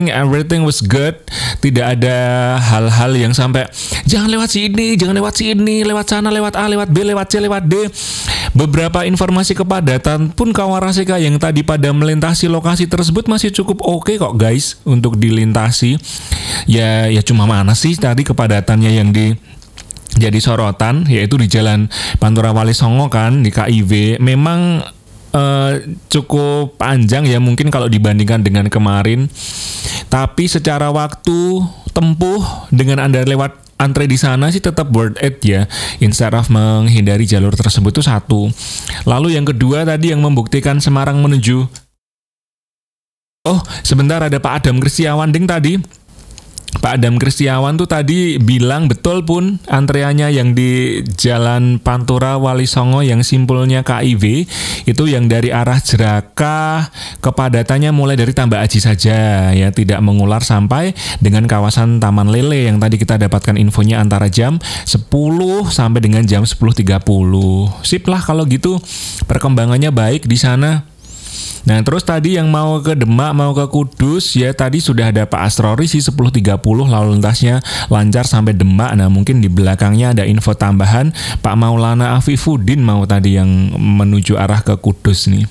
everything was good. Tidak ada hal-hal yang sampai jangan lewat sini, lewat sana, lewat A, lewat B, lewat C, lewat D. Beberapa informasi kepadatan pun Kawarasika yang tadi pada melintasi lokasi tersebut masih cukup oke kok guys untuk dilintasi. Ya cuma mana sih tadi kepadatannya yang jadi sorotan, yaitu di Jalan Pantura Wali Songo kan, di KIW. Memang cukup panjang ya mungkin kalau dibandingkan dengan kemarin, tapi secara waktu tempuh dengan Anda lewat antre di sana sih tetap worth it ya, instead of menghindari jalur tersebut itu satu. Lalu yang kedua tadi yang membuktikan Semarang menuju sebentar, ada Pak Adam Kristiawanding tadi. Pak Adam Kristiawan tuh tadi bilang betul pun antreannya yang di Jalan Pantura Wali Songo yang simpulnya KIW itu yang dari arah Jeraka kepadatannya mulai dari Tambak Aji saja ya, tidak mengular sampai dengan kawasan Taman Lele yang tadi kita dapatkan infonya antara jam 10 sampai dengan jam 10.30. Sip lah kalau gitu, perkembangannya baik di sana. Nah terus tadi yang mau ke Demak, mau ke Kudus ya tadi sudah ada Pak Astrori sih 10.30 lalu lintasnya lancar sampai Demak. Nah mungkin di belakangnya ada info tambahan Pak Maulana Afifuddin mau tadi yang menuju arah ke Kudus nih.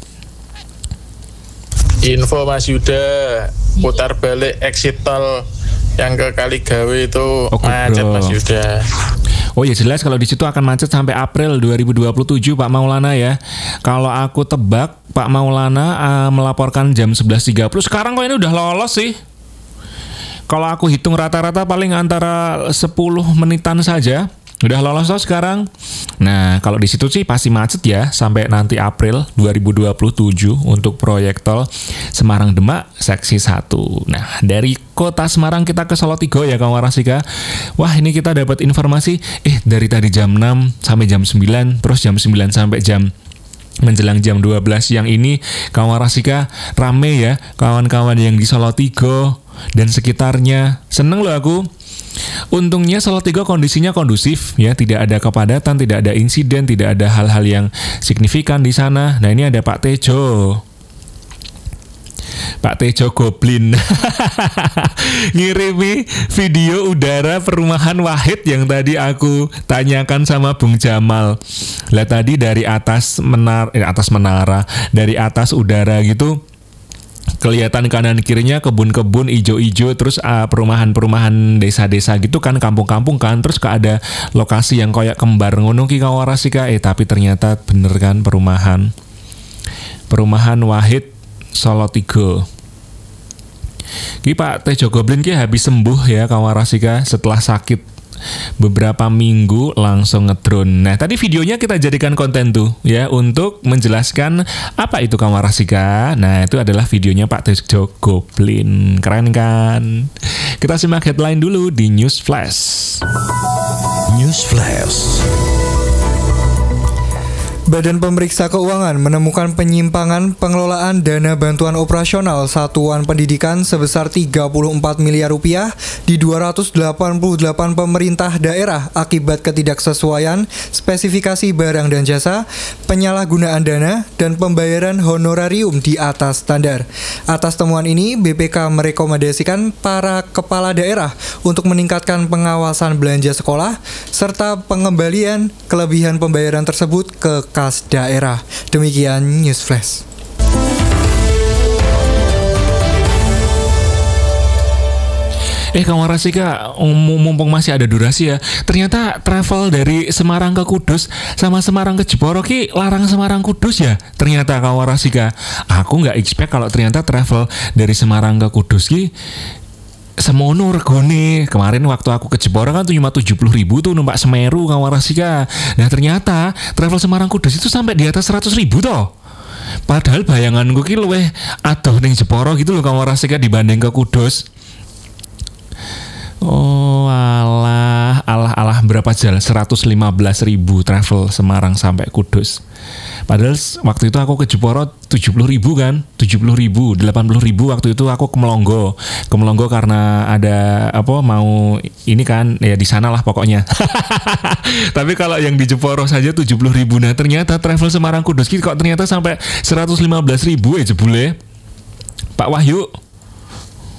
Info Mas Yuda, putar balik exit tol yang ke Kaligawe itu macet Mas Yuda. Oh ya jelas kalau di situ akan macet sampai April 2027 Pak Maulana ya. Kalau aku tebak Pak Maulana melaporkan jam 11.30. Sekarang kok ini udah lolos sih. Kalau aku hitung rata-rata paling antara 10 menitan saja. Udah lolos toh sekarang. Nah, kalau di situ sih pasti macet ya sampai nanti April 2027 untuk proyek tol Semarang Demak seksi 1. Nah, dari kota Semarang kita ke Salatiga ya Kawarasika. Wah, ini kita dapat informasi dari tadi jam 6 sampai jam 9, terus jam 9 sampai menjelang jam 12 siang ini Kawarasika rame ya kawan-kawan yang di Salatiga dan sekitarnya. Seneng loh aku. Untungnya Salatiga kondisinya kondusif ya, tidak ada kepadatan, tidak ada insiden, tidak ada hal-hal yang signifikan di sana. Nah ini ada Pak Tejo Goblin ngirimi video udara perumahan Wahid yang tadi aku tanyakan sama Bung Jamal. Lah tadi dari atas menara, dari atas udara gitu kelihatan kanan kirinya kebun-kebun ijo-ijo, terus perumahan-perumahan desa-desa gitu kan, kampung-kampung kan, terus ada lokasi yang kayak kembar ngono ki Kawarasika, tapi ternyata bener kan perumahan Wahid Salatiga. Ki Pak Tejo Goblin ki habis sembuh ya Kawarasika setelah sakit beberapa minggu langsung ngedrone. Nah tadi videonya kita jadikan konten tuh ya untuk menjelaskan apa itu Kawarasika. Nah itu adalah videonya Pak Tejo Goblin. Keren kan? Kita simak headline dulu di News Flash. News Flash. Badan Pemeriksa Keuangan menemukan penyimpangan pengelolaan dana bantuan operasional satuan pendidikan sebesar 34 miliar rupiah di 288 pemerintah daerah akibat ketidaksesuaian spesifikasi barang dan jasa, penyalahgunaan dana, dan pembayaran honorarium di atas standar. Atas temuan ini, BPK merekomendasikan para kepala daerah untuk meningkatkan pengawasan belanja sekolah serta pengembalian kelebihan pembayaran tersebut ke kas daerah. Demikian News Flash. Kawarasika, mumpung masih ada durasi ya, ternyata travel dari Semarang ke Kudus sama Semarang ke Jeporo ki larang Semarang Kudus ya. Ternyata Kawarasika, aku nggak expect kalau ternyata travel dari Semarang ke Kudus ki semono regone. Kemarin waktu aku ke Jeporo kan cuma 70.000 tuh numpak Semeru Kawarasika. Nah ternyata travel Semarang Kudus itu sampai di atas 100.000 toh. Padahal bayanganku ki luweh adoh ning Jeporo gitu loh Kawarasika dibanding ke Kudus. Oh alah berapa jalan 115.000 travel Semarang sampai Kudus. Padahal waktu itu aku ke Jeporo 70.000 kan, 70.000, 80.000 waktu itu aku ke Melonggo karena ada mau ini kan ya di sana lah pokoknya. Tapi kalau yang di Jeporo saja 70.000. Nah ternyata travel Semarang Kudus kok ternyata sampai 115.000 jebule. Pak Wahyu.